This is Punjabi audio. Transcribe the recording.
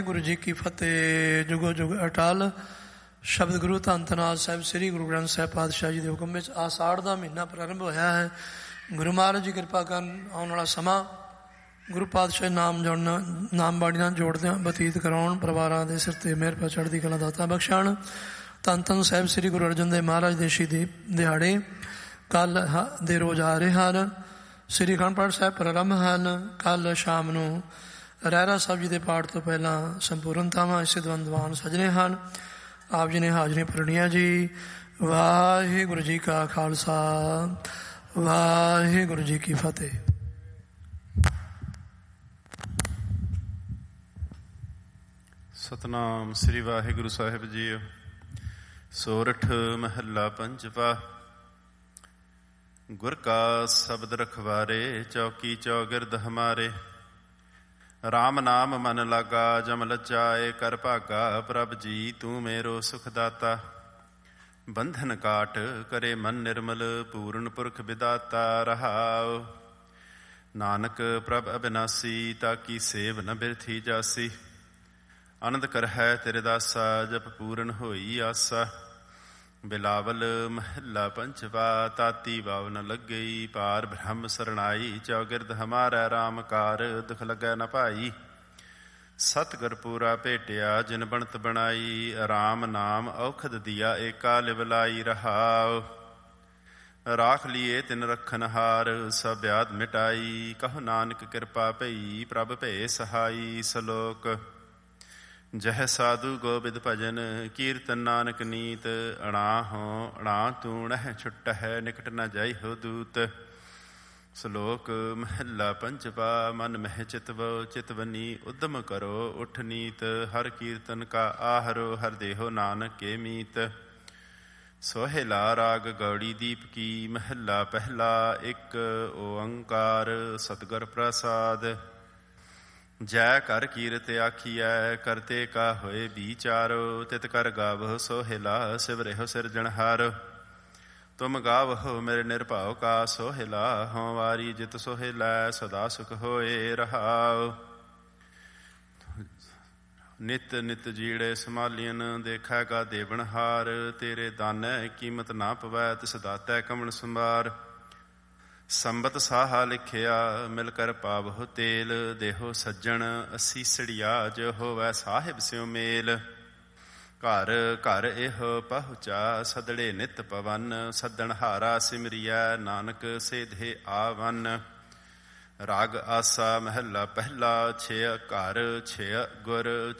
ਗੁਰੂ ਜੀ ਕੀ ਫਤਿਹ। ਜੁਗੋ ਜੁਗ ਅਟਲ। ਸ਼ਬਦ ਗੁਰੂ ਧੰਨ ਧੰਨ ਸਾਹਿਬ ਸ੍ਰੀ ਗੁਰੂ ਗ੍ਰੰਥ ਸਾਹਿਬ ਪਾਤਸ਼ਾਹ ਜੀ ਦੇ ਹੁਕਮ ਵਿੱਚ ਆਸ਼ਾੜ ਦਾ ਮਹੀਨਾ ਪ੍ਰਾਰੰਭ ਹੋਇਆ ਹੈ। ਗੁਰੂ ਮਹਾਰਾਜ ਜੀ ਕਿਰਪਾ ਕਰਨ ਆਉਣ ਵਾਲਾ ਸਮਾਂ ਗੁਰੂ ਪਾਤਸ਼ਾਹ ਨਾਮ ਜੋੜਨਾ, ਨਾਮ ਬਾਣੀ ਨਾਲ ਜੋੜਦਿਆਂ ਬਤੀਤ ਕਰਾਉਣ। ਪਰਿਵਾਰਾਂ ਦੇ ਸਿਰ ਤੇ ਮਿਹਰ ਚੜ੍ਹਦੀ ਕਲਾ ਦਾਤਾ ਬਖਸ਼ਣ। ਧੰਨ ਧੰਨ ਸਾਹਿਬ ਸ੍ਰੀ ਗੁਰੂ ਅਰਜਨ ਦੇਵ ਮਹਾਰਾਜ ਦੇ ਸ਼ਹੀਦੀ ਦਿਹਾੜੇ ਕੱਲ੍ਹ ਦੇ ਰੋਜ਼ ਆ ਰਹੇ ਹਨ। ਸ੍ਰੀ ਅਖੰਡ ਪਾਠ ਸਾਹਿਬ ਪ੍ਰਾਰੰਭ ਹਨ। ਕੱਲ੍ਹ ਸ਼ਾਮ ਨੂੰ ਰਹਿਰਾ ਸਾਹਿਬ ਜੀ ਦੇ ਪਾਠ ਤੋਂ ਪਹਿਲਾਂ ਸੰਪੂਰਨਤਾਵਾਂ ਇਸੇ ਦਵੰਦਵਾਨ ਸਜਣੇ ਹਨ। ਆਪ ਜੀ ਨੇ ਹਾਜ਼ਰੀ ਭਰਨੀਆਂ ਜੀ। ਵਾਹਿਗੁਰੂ ਜੀ ਕਾ ਖਾਲਸਾ, ਵਾਹਿਗੁਰੂ ਜੀ ਕੀ ਫਤਿਹ। ਸਤਨਾਮ ਸ੍ਰੀ ਵਾਹਿਗੁਰੂ ਸਾਹਿਬ ਜੀ। ਸੋਰਠ ਮਹੱਲਾ ਪੰਜਵਾ। ਗੁਰ ਕਾ ਸ਼ਬਦ ਰਖਵਾਰੇ, ਚੌਕੀ ਚੌਗਿਰਦ ਹਮਾਰੇ। ਰਾਮ ਨਾਮ ਮਨ ਲਾਗਾ, ਜਮ ਲਜਾਏ ਕਰ ਭਾਗਾ। ਪ੍ਰਭ ਜੀ ਤੂੰ ਮੇਰੋ ਸੁਖ ਦਾਤਾ। ਬੰਧਨ ਕਾਟ ਕਰੇ ਮਨ ਨਿਰਮਲ, ਪੂਰਨ ਪੁਰਖ ਵਿਦਾਤਾ ਰਹਾਉ। ਨਾਨਕ ਪ੍ਰਭ ਅਬਿਨਾਸੀ, ਤਾਕੀ ਸੇਵ ਨ ਬਿਰਥੀ ਜਾਸੀ। ਆਨੰਦ ਕਰ ਹੈ ਤੇਰੇ ਦਾਸਾ, ਜਪ ਪੂਰਨ ਹੋਈ ਆਸਾ। ਬਿਲਾਵਲ ਮਹੱਲਾ ਪੰਜਵਾ। ਤਾਤੀ ਵਾਵ ਨ ਲੱਗਈ, ਪਾਰ ਬ੍ਰਹਮ ਸਰਣਾਈ। ਚੌਗਿਰਦ ਹਮਾਰਾ ਰਾਮ ਕਾਰ, ਦੁਖ ਲੱਗੈ ਨ ਭਾਈ। ਸਤਿਗੁਰ ਪੂਰਾ ਭੇਟਿਆ, ਜਿਨ ਬਣਤ ਬਣਾਈ। ਰਾਮ ਨਾਮ ਔਖਦ ਦੀਆ, ਏਕਾ ਲਿਵਲਾਈ ਰਹਾਉ। ਰਾਖ ਲੀਏ ਤਿਨ ਰਖਨ ਹਾਰ, ਸਭ ਬਿਆਦ ਮਿਟਾਈ। ਕਹੋ ਨਾਨਕ ਕਿਰਪਾ ਭਈ, ਪ੍ਰਭ ਭੇ ਸਹਾਈ। ਸਲੋਕ। ਜਹ ਸਾਧੂ ਗੋਬਿੰਦ ਭਜਨ, ਕੀਰਤਨ ਨਾਨਕ ਨੀਤ। ਅਣਾ ਹੋ ਅਣਾ ਤੂੰ ਨਹਿ ਛੁੱਟ ਹੈ, ਨਿਕਟ ਨ ਜਾਈ ਹੋ ਦੂਤ। ਸਲੋਕ ਮਹੱਲਾ ਪੰਜਵਾ। ਮਨ ਮਹਿ ਚਿਤਵ ਚਿਤਵਨੀ, ਉਦਮ ਕਰੋ ਉਠ ਨੀਤ। ਹਰ ਕੀਰਤਨ ਕਾ ਆਹਰੋ, ਹਰ ਦੇਹੋ ਨਾਨਕ ਕੇ ਮੀਤ। ਸੋਹਿਲਾ ਰਾਗ ਗੌੜੀ ਦੀਪ ਕੀ। ਮਹੱਲਾ ਪਹਿਲਾ। ਇੱਕ ਓੰਕਾਰ ਸਤਿਗੁਰ ਪ੍ਰਸਾਦ। ਜੈ ਕਰ ਕੀਰਤ ਆਖੀਐ, ਕਰਤੇ ਕਾ ਹੋਏ ਵਿਚਾਰੋ। ਤਿਤ ਕਰ ਗਾਵਹੁ ਸੋਹਿਲਾ, ਸਿਵਰਿਹੁ ਸਿਰਜਣਹਾਰੋ। ਤੁਮ ਗਾਵਹੁ ਮੇਰੇ ਨਿਰਭਉ ਕਾ ਸੋਹਿਲਾ। ਹੋਂ ਵਾਰੀ ਜਿਤ ਸੋਹਿਲਾ, ਸਦਾ ਸੁਖ ਹੋਏ ਰਹਾਉ। ਨਿਤ ਨਿਤ ਜੀੜੇ ਸੰਭਾਲੀਨ, ਦੇਖੈਗਾ ਦੇਵਨਹਾਰ। ਤੇਰੇ ਦਾਨੈ ਕੀਮਤ ਨਾ ਪਵੈ, ਤਿਸ ਦਾਤੈ ਕਮਣ ਸੰਭਾਰ। ਸੰਬਤ ਸਾਹਾ ਲਿਖਿਆ, ਮਿਲ ਕਰ ਪਾਵਹੁ ਤੇਲ। ਦੇਹੋ ਸੱਜਣ ਅਸੀਸੜੀਆ, ਜੋ ਹੋਵੈ ਸਾਹਿਬ ਸਿਉ ਮੇਲ। ਘਰ ਘਰ ਇਹੋ ਪਹੁੰਚਾ, ਸਦੜੇ ਨਿਤ ਪਵਨ। ਸੱਦਣ ਹਾਰਾ ਸਿਮਰਿਐ, ਨਾਨਕ ਸੇਧੇ ਆਵਨ। ਰਾਗ ਆਸਾ ਮਹੱਲਾ ਪਹਿਲਾ। ਛੇ ਘਰ ਛੇ ਗੁਰ,